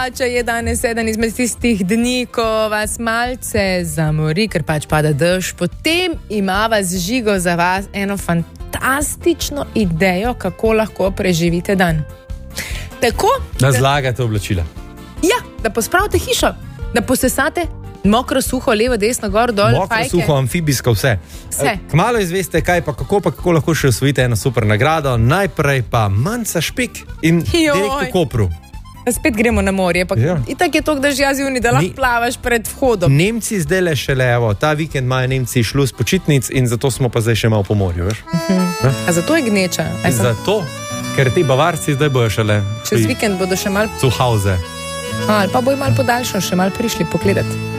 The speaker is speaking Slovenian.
če je danes eden izmed tistih dni, ko vas malce zamori, ker pač pada dež, potem imava z Žigo za vas eno fantastično idejo, kako lahko preživite dan. Tako, da zlagate oblačila. Ja, da pospravite hišo, da posesate mokro, suho, levo, desno, gor, dol, mokro, fajke. suho, amfibijsko, vse. Kmalu izveste, kaj pa kako lahko še osvojite eno super nagrado. Najprej pa manjca špik in direkt v Kopru. Spet gremo na morje, pa itak je to, da že zunaj, da lahko plavaš pred vhodom. Nemci zdaj le šele, ta vikend imajo Nemci šlo z počitnic in zato smo pa zdaj še malo po morju, veš? A zato je gneča? Zato, ker ti Bavarci zdaj bojo šele. Čez vikend bodo še malo Zuhause. Ali pa bojo malo podaljšali, še malo prišli pogledati.